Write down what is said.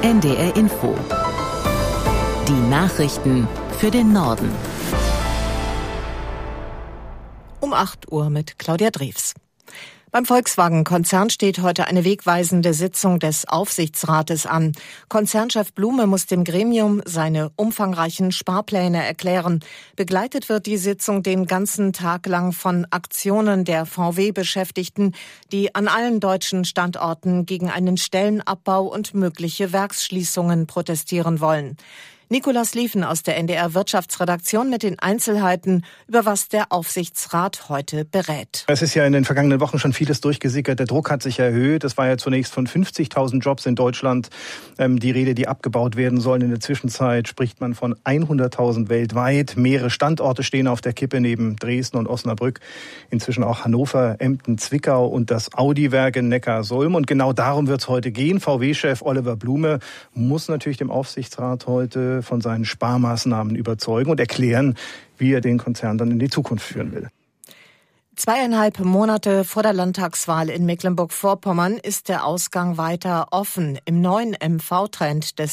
NDR Info. Die Nachrichten für den Norden. Um 8 Uhr mit Claudia Drews. Beim Volkswagen-Konzern steht heute eine wegweisende Sitzung des Aufsichtsrates an. Konzernchef Blume muss dem Gremium seine umfangreichen Sparpläne erklären. Begleitet wird die Sitzung den ganzen Tag lang von Aktionen der VW-Beschäftigten, die an allen deutschen Standorten gegen einen Stellenabbau und mögliche Werksschließungen protestieren wollen. Nicolas Liefen aus der NDR Wirtschaftsredaktion mit den Einzelheiten, über was der Aufsichtsrat heute berät. Es ist ja in den vergangenen Wochen schon vieles durchgesickert. Der Druck hat sich erhöht. Es war ja zunächst von 50.000 Jobs in Deutschland die Rede, die abgebaut werden sollen. In der Zwischenzeit spricht man von 100.000 weltweit. Mehrere Standorte stehen auf der Kippe neben Dresden und Osnabrück. Inzwischen auch Hannover, Emden, Zwickau und das Audi-Werk in Neckarsulm. Und genau darum wird es heute gehen. VW-Chef Oliver Blume muss natürlich dem Aufsichtsrat heute von seinen Sparmaßnahmen überzeugen und erklären, wie er den Konzern dann in die Zukunft führen will. 2,5 Monate vor der Landtagswahl in Mecklenburg-Vorpommern ist der Ausgang weiter offen. Im neuen MV-Trend des